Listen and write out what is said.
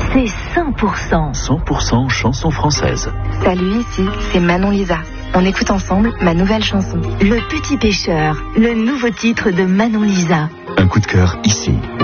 c'est 100%. 100% chanson française. Salut, ici, c'est Manon Lisa. On écoute ensemble ma nouvelle chanson. Le Petit Pêcheur, le nouveau titre de Manon Lisa. Un coup de cœur ici.